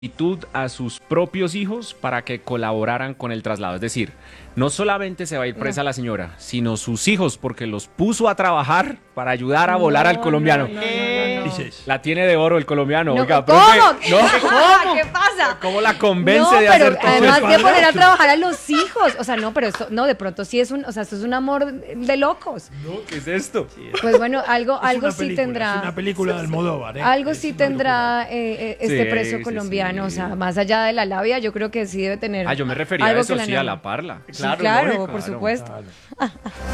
a sus propios hijos para que colaboraran con el traslado. Es decir, no solamente se va a ir presa la señora, sino sus hijos, porque los puso a trabajar para ayudar a volar al colombiano. Dices. La tiene de oro el colombiano. No, Oiga, ¿cómo? profe, ¿Qué pasa? ¿Qué pasa? ¿Cómo la convence No, de pero hacer todo además eso? de poner a trabajar a los hijos. O sea, no, pero esto, no, de pronto sí es o sea, esto es un amor de locos. No, ¿qué es esto? Pues bueno, algo Es sí una tendrá. Es una película de Almodóvar, ¿eh? Algo Es sí una tendrá este Sí, preso sí, colombiano, sí. o sea, más allá de la labia, yo creo que sí debe tener. Ah, yo me refería a algo eso, que sí, a la parla. Sí, claro, lógico, por claro. supuesto. Claro.